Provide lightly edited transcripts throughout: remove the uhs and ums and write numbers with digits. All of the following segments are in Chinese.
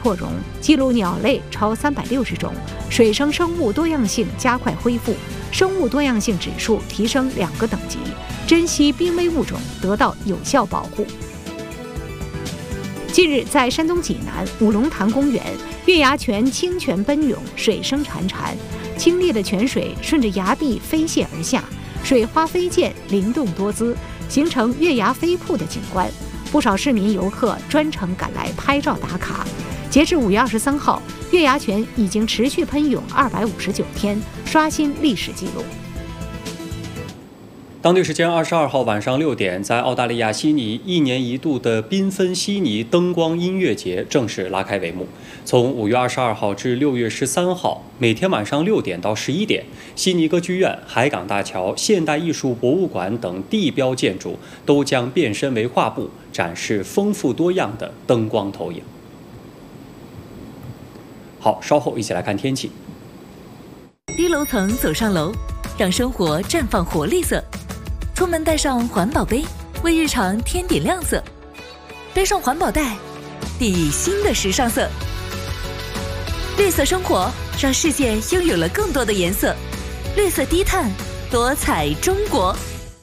扩容，记录鸟类超360种，水生生物多样性加快恢复，生物多样性指数提升2个等级，珍稀濒危物种得到有效保护。近日，在山东济南五龙潭公园，月牙泉清泉奔涌，水声潺潺，清冽的泉水顺着崖壁飞泻而下，水花飞溅，灵动多姿，形成月牙飞瀑的景观。不少市民游客专程赶来拍照打卡。截至5月23号，月牙泉已经持续喷涌259天，刷新历史纪录。 当地时间22号晚上6点，在澳大利亚悉尼1年1度的缤纷悉尼灯光音乐节正式拉开帷幕。从5月22号至6月13号，每天晚上6点到11点，悉尼歌剧院、海港大桥、现代艺术博物馆等地标建筑都将变身为画布，展示丰富多样的灯光投影。好，稍后一起来看天气。 低楼层走上楼，让生活绽放活力色。出门带上环保杯，为日常添点亮色；背上环保袋，递新的时尚色。绿色生活让世界拥有了更多的颜色。绿色低碳，多彩中国。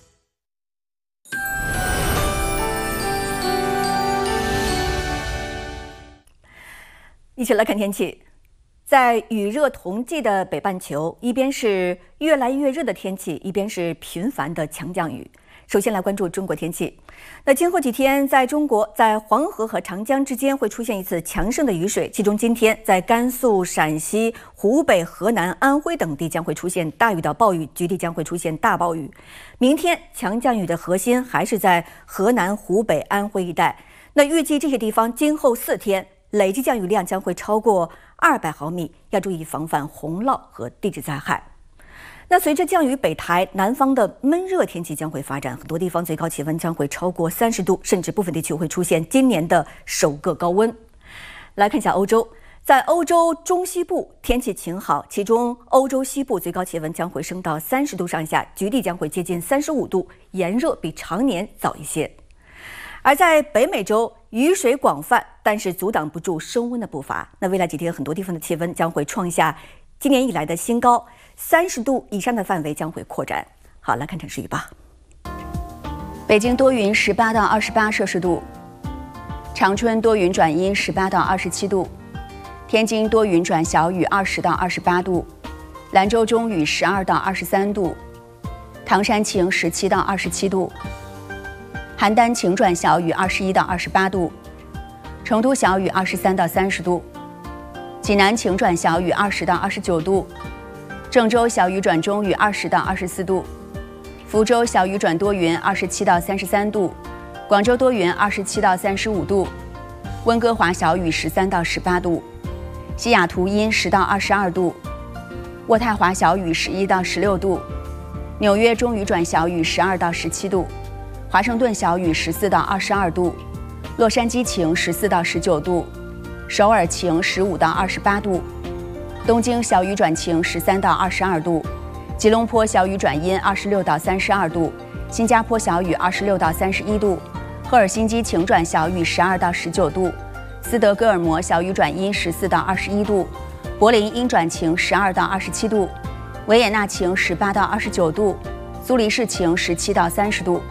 一起来看天气。在雨热同济的北半球，一边是越来越热的天气，一边是频繁的强降雨。首先来关注中国天气。那今后几天，在中国，在黄河和长江之间会出现一次强盛的雨水，其中今天在甘肃、陕西、湖北、河南、安徽等地将会出现大雨到暴雨，局地将会出现大暴雨。明天强降雨的核心还是在河南、湖北、安徽一带。那预计这些地方今后4天累计降雨量将会超过200毫米，要注意防范洪涝和地质灾害。那随着降雨北抬，南方的闷热天气将会发展，很多地方最高气温将会超过30度，甚至部分地区会出现今年的首个高温。来看一下欧洲，在欧洲中西部天气晴好，其中欧洲西部最高气温将会升到30度上下，局地将会接近35度，炎热比常年早一些。而在北美洲，雨水广泛，但是阻挡不住升温的步伐。那未来几天，很多地方的气温将会创下今年以来的新高，30度以上的范围将会扩展。好，来看城市预报。 北京多云，18到28摄氏度；长春多云转阴，18到27度；天津多云转小雨，20到28度；兰州中雨，12到23度；唐山晴，17到27度。邯郸晴转小雨，21到28度；成都小雨，23到30度；济南晴转小雨，20到29度；郑州小雨转中雨，20到24度；福州小雨转多云，27到33度；广州多云，27到35度；温哥华小雨，13到18度；西雅图阴10到22度；渥太华小雨，11到16度；纽约中雨转小雨，12到17度。华盛顿小雨14到22度，洛杉矶晴14到19度，首尔晴15到28度，东京小雨转晴13到22度，吉隆坡小雨转阴26到32度，新加坡小雨26到31度，赫尔辛基晴转小雨12到19度，斯德哥尔摩小雨转阴14到21度，柏林阴转晴12到27度，维也纳晴18到29度，苏黎世晴17到30度。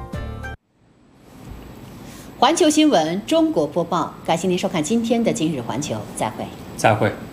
环球新闻中国播报，感谢您收看今天的今日环球，再会。